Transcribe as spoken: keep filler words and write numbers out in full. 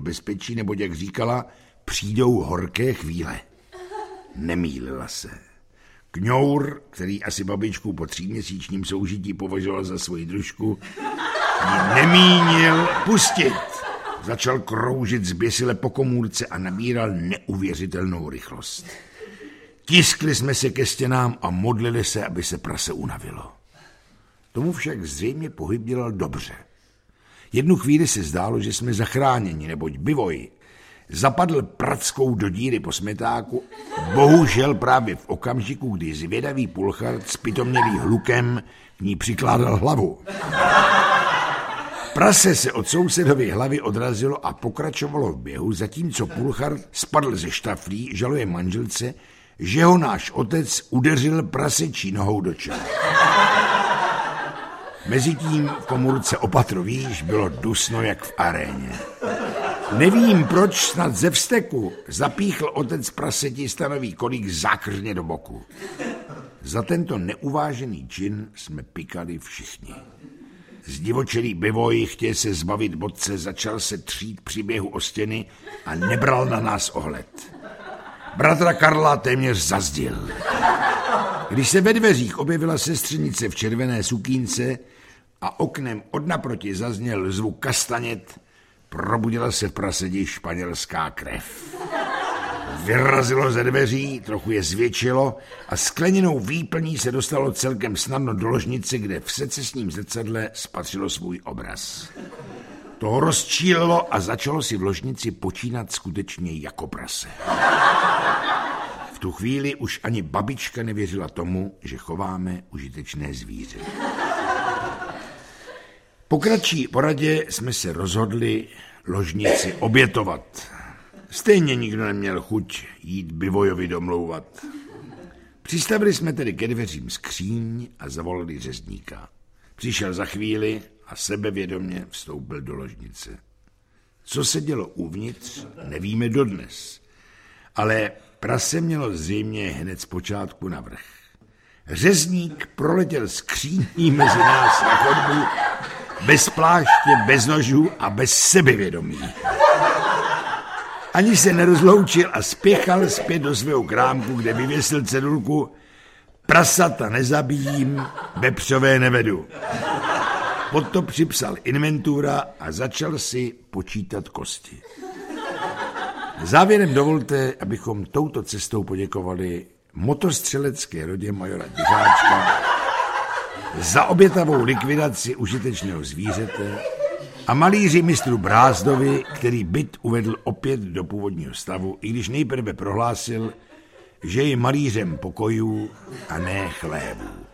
bezpečí, neboť, jak říkala, přijdou horké chvíle. Nemýlila se. Kňour, který asi babičku po tříměsíčním soužití považoval za svoji družku, ji nemínil pustit. Začal kroužit zběsile po komůrce a nabíral neuvěřitelnou rychlost. Tiskli jsme se ke stěnám a modlili se, aby se prase unavilo. Tomu však zřejmě pohyb dělal dobře. Jednu chvíli se zdálo, že jsme zachráněni, neboť Bivoj zapadl prackou do díry po smetáku, bohužel právě v okamžiku, kdy zvědavý pulchard s pitomnělý hlukem k ní přikládal hlavu. Prase se od sousedovy hlavy odrazilo a pokračovalo v běhu, zatímco pulchard spadl ze štaflí, žaluje manželce, že ho náš otec udeřil prasečí nohou do čela. Mezitím v komůrce opatro výš bylo dusno jak v aréně. Nevím, proč snad ze vzteku zapíchl otec praseti stanový kolík zákrně do boku. Za tento neuvážený čin jsme pikali všichni. Zdivočelý Bivoj, chtěl se zbavit bodce, začal se třít při běhu o stěny a nebral na nás ohled. Bratra Karla téměř zazdil. Když se ve dveřích objevila sestřenice v červené sukínce a oknem odnaproti zazněl zvuk kastanět, probudila se v prasedi španělská krev. Vyrazilo ze dveří, trochu je zvětšilo a skleněnou výplní se dostalo celkem snadno do ložnice, kde v secesním zrcadle spatřilo svůj obraz. To ho rozčílilo a začalo si v ložnici počínat skutečně jako prase. V tu chvíli už ani babička nevěřila tomu, že chováme užitečné zvíře. Po kratší poradě jsme se rozhodli ložnici obětovat. Stejně nikdo neměl chuť jít Bivojovi domlouvat. Přistavili jsme tedy ke dveřím skříň a zavolali řezníka. Přišel za chvíli a sebevědomě vstoupil do ložnice. Co se dělo uvnitř, nevíme dodnes, ale prase mělo zřejmě hned zpočátku navrch. Řezník proletěl skříní mezi nás na chodbu, bez pláště, bez nožů a bez sebevědomí. Ani se nerozloučil a spěchal zpět do svého krámku, kde vyvěsil cedulku prasata nezabijím, vepřové nevedu. Pod to připsal inventura a začal si počítat kosti. Závěrem dovolte, abychom touto cestou poděkovali motostřelecké rodě majora Dycháčka za obětavou likvidaci užitečného zvířete a malíři mistru Brázdovi, který byt uvedl opět do původního stavu, i když nejprve prohlásil, že je malířem pokojů a ne chlévů.